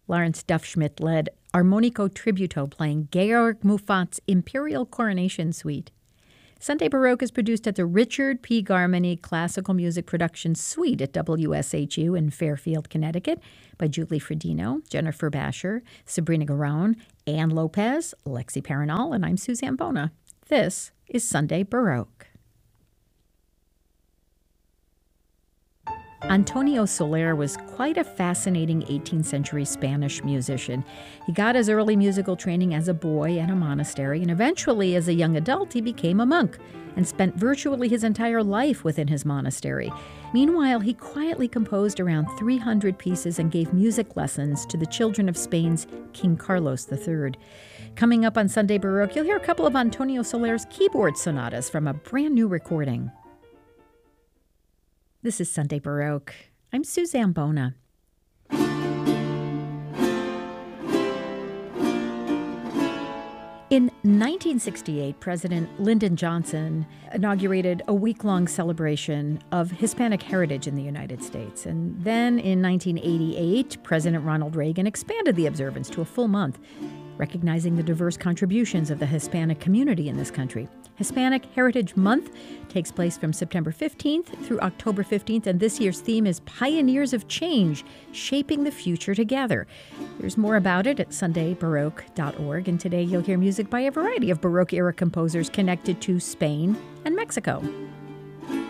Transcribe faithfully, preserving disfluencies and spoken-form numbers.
Lawrence Duffschmidt led Armonico Tributo playing Georg Muffat's Imperial Coronation Suite. Sunday Baroque is produced at the Richard P. Garmany Classical Music Production Suite at W S H U in Fairfield, Connecticut by Julie Fredino, Jennifer Basher, Sabrina Garone, Ann Lopez, Lexi Paranal, and I'm Suzanne Bona. This is Sunday Baroque. Antonio Soler was quite a fascinating eighteenth century Spanish musician. He got his early musical training as a boy at a monastery, and eventually, as a young adult, he became a monk and spent virtually his entire life within his monastery. Meanwhile, he quietly composed around three hundred pieces and gave music lessons to the children of Spain's King Carlos the Third. Coming up on Sunday Baroque, you'll hear a couple of Antonio Soler's keyboard sonatas from a brand new recording. This is Sunday Baroque. I'm Suzanne Bona. In nineteen sixty-eight, President Lyndon Johnson inaugurated a week-long celebration of Hispanic heritage in the United States. And then in nineteen eighty-eight, President Ronald Reagan expanded the observance to a full month, recognizing the diverse contributions of the Hispanic community in this country. Hispanic Heritage Month takes place from September fifteenth through October fifteenth, and this year's theme is Pioneers of Change, Shaping the Future Together. There's more about it at sunday baroque dot org, and today you'll hear music by a variety of Baroque-era composers connected to Spain and Mexico.